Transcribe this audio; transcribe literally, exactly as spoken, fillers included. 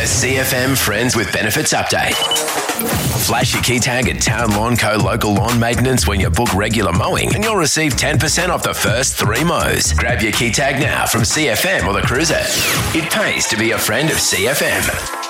The C F M Friends with Benefits Update. Flash your key tag at Town Lawn Co. Local Lawn Maintenance when you book regular mowing and you'll receive ten percent off the first three mows. Grab your key tag now from C F M or the Cruiser. It pays to be a friend of C F M.